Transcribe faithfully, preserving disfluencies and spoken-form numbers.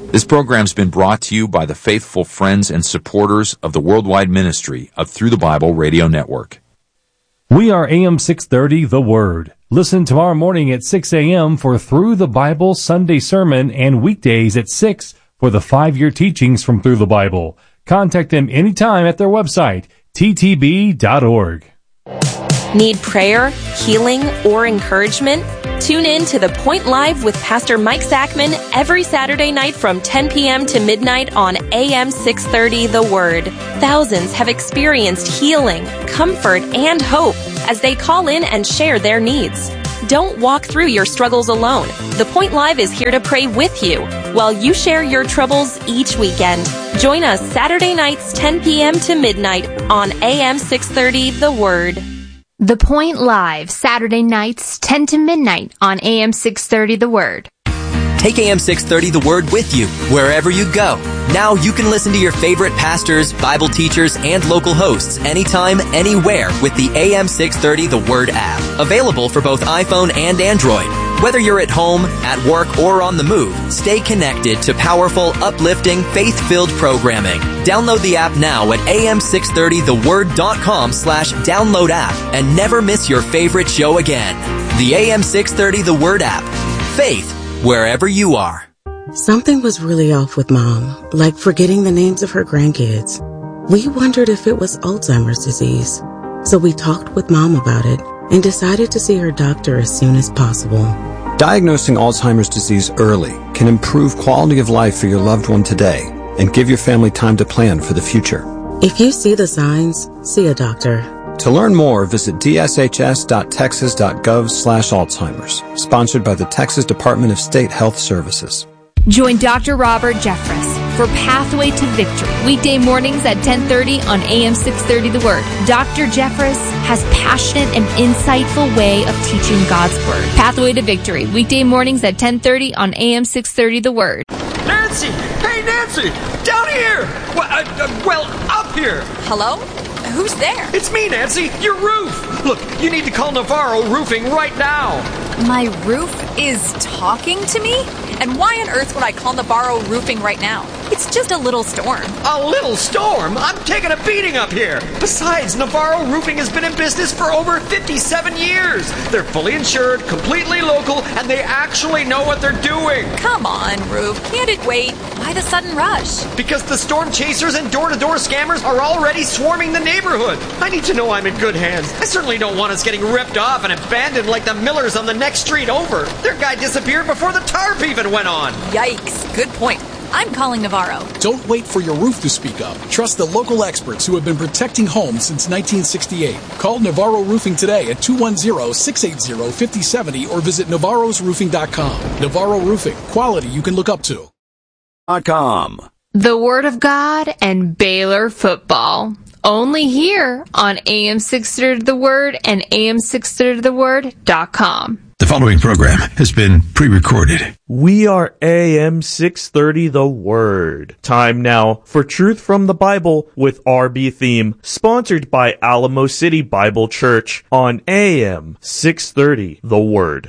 This program's been brought to you by the faithful friends and supporters of the worldwide ministry of Through the Bible Radio Network. We are A M six thirty, The Word. Listen tomorrow morning at six a.m. for Through the Bible Sunday Sermon and weekdays at six for the five-year teachings from Through the Bible. Contact them anytime at their website, t t b dot org. Need prayer, healing, or encouragement? Tune in to The Point Live with Pastor Mike Sackman every Saturday night from ten p.m. to midnight on A M six thirty The Word. Thousands have experienced healing, comfort, and hope as they call in and share their needs. Don't walk through your struggles alone. The Point Live is here to pray with you while you share your troubles each weekend. Join us Saturday nights ten p.m. to midnight on A M six thirty The Word. The Point Live, Saturday nights, ten to midnight on A M six thirty The Word. Take A M six thirty The Word with you wherever you go. Now you can listen to your favorite pastors, Bible teachers, and local hosts anytime, anywhere with the A M six thirty The Word app. Available for both iPhone and Android. Whether you're at home, at work, or on the move, stay connected to powerful, uplifting, faith-filled programming. Download the app now at a m six thirty the word dot com slash download app and never miss your favorite show again. The A M six thirty The Word app. Faith wherever you are. Something was really off with Mom, like forgetting the names of her grandkids. We wondered if it was Alzheimer's disease. So we talked with Mom about it and decided to see her doctor as soon as possible. Diagnosing Alzheimer's disease early can improve quality of life for your loved one today and give your family time to plan for the future. If you see the signs, see a doctor. To learn more, visit d s h s dot texas dot gov slash Alzheimer's, sponsored by the Texas Department of State Health Services. Join Doctor Robert Jeffress for Pathway to Victory, weekday mornings at ten thirty on A M six thirty The Word. Doctor Jeffress has passionate and insightful way of teaching God's Word. Pathway to Victory, weekday mornings at ten thirty on A M six thirty The Word. Nancy! Hey, Nancy! Down here! Well, uh, uh, well, up here! Hello? Who's there? It's me, Nancy! Your roof! Look, you need to call Navarro Roofing right now! My roof is talking to me? And why on earth would I call Navarro Roofing right now? It's just a little storm. A little storm? I'm taking a beating up here! Besides, Navarro Roofing has been in business for over fifty-seven years! They're fully insured, completely local, and they actually know what they're doing! Come on, Roof. Can't it wait? Why the sudden rush? Because the storm chasers and door-to-door scammers are already swarming the neighborhood. I need to know I'm in good hands. I certainly don't want us getting ripped off and abandoned like the Millers on the next street over. Their guy disappeared before the tarp even went on. Yikes. Good point. I'm calling Navarro. Don't wait for your roof to speak up. Trust the local experts who have been protecting homes since nineteen sixty-eight. Call Navarro Roofing today at two one zero, six eight zero, five zero seven zero or visit navarros roofing dot com. Navarro Roofing. Quality you can look up to. .com. The Word of God and Baylor football. Only here on A M six thirty The Word and A M six thirty the word dot com. The following program has been pre-recorded. We are A M six thirty The Word. Time now for Truth from the Bible with R B Theme, sponsored by Alamo City Bible Church on A M six thirty The Word.